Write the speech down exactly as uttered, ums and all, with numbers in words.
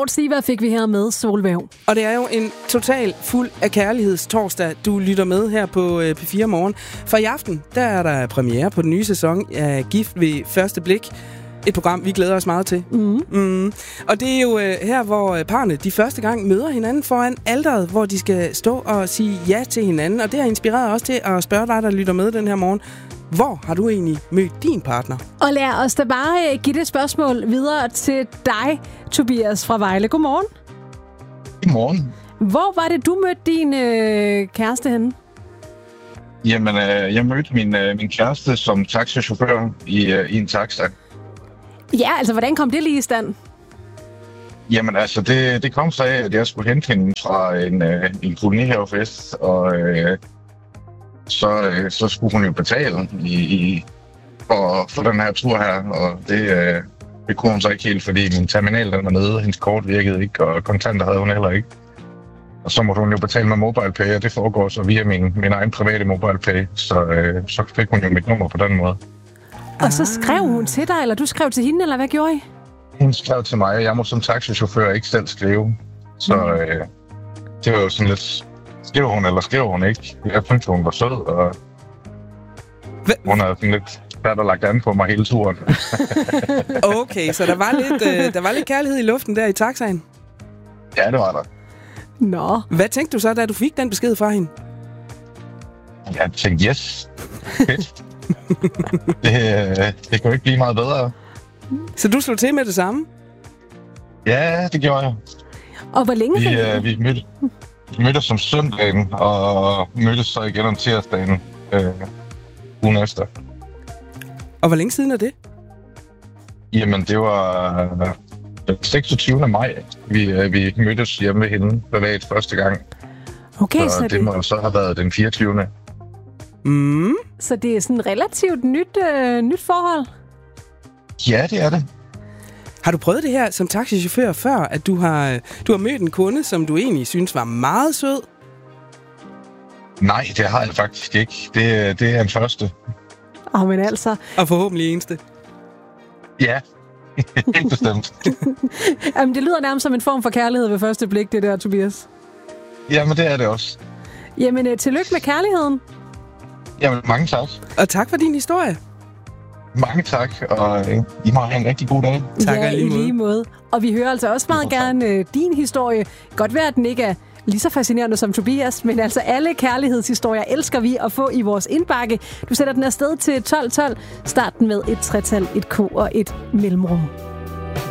Lord Siva fik vi her med Solvæv. Og det er jo en total fuld af kærlighedstorsdag, du lytter med her på P fire Morgen. For i aften, der er der premiere på den nye sæson af Gift ved første blik. Et program, vi glæder os meget til. Mm. Mm. Og det er jo øh, her, hvor parne de første gang møder hinanden foran alteret, hvor de skal stå og sige ja til hinanden. Og det har inspireret os til at spørge dig, der lytter med den her morgen. Hvor har du egentlig mødt din partner? Og lad os da bare give det spørgsmål videre til dig, Tobias fra Vejle. Godmorgen. Godmorgen. Hvor var det, du mødte din øh, kæreste henne? Jamen, øh, jeg mødte min, øh, min kæreste som taxichauffør i, øh, i en taxa. Ja, altså, hvordan kom det lige i stand? Jamen, altså, det, det kom så af, at jeg skulle hente hende fra en, øh, en kolonihavefest, og øh, så, øh, så skulle hun jo betale i, i, for, for den her tur her, og det, øh, det kunne hun så ikke helt, fordi min terminal den var nede, hendes kort virkede ikke, og kontanter havde hun heller ikke. Og så måtte hun jo betale med MobilePay, og det foregår så via min, min egen private MobilePay, så, øh, så fik hun jo mit nummer på den måde. Og så skrev hun til dig, eller du skrev til hende, eller hvad gjorde I? Hun skrev til mig, jeg må som taxichauffør ikke selv skrive. Så mm. øh, det var jo sådan lidt, skriver hun eller skriver hun ikke? Jeg synes, hun var sød, og Hva? hun havde sådan lidt svært at lagt an på mig hele turen. Okay, så der var, lidt, øh, der var lidt kærlighed i luften der i taxaen? Ja, det var der. Nå. Hvad tænkte du så, da du fik den besked fra hende? Jeg tænkte, yes, fedt. det, det kunne ikke blive meget bedre. Så du slog til med det samme? Ja, det gjorde jeg. Og hvor længe? Vi, øh, vi mødte, mødtes om søndagen, og mødtes så igen om tirsdagen øh, ugen efter. Og hvor længe siden er det? Jamen, det var den seksogtyvende maj, vi, øh, vi mødtes hjemme ved hende privat første gang. Okay, så, så det, det må så have været den fireogtyvende Mm. Så det er sådan relativt nyt, øh, nyt forhold? Ja, det er det. Har du prøvet det her som taxichauffør før, at du har, du har mødt en kunde, som du egentlig synes var meget sød? Nej, det har jeg faktisk ikke. Det, det er en første. Åh, oh, men altså... Og forhåbentlig eneste. Ja, helt bestemt. Jamen, det lyder nærmest som en form for kærlighed ved første blik, det der, Tobias. Jamen, det er det også. Jamen, øh, tillykke med kærligheden. Jamen, mange tak. Og tak for din historie. Mange tak, og øh, I må have en rigtig god dag. Tak, ja, i lige måde. lige måde. Og vi hører altså også meget gerne øh, din historie. Godt være, at den ikke er lige så fascinerende som Tobias, men altså alle kærlighedshistorier elsker vi at få i vores indbakke. Du sætter den afsted til tolv tolv. Start den med et tretal, et K og et mellemrum.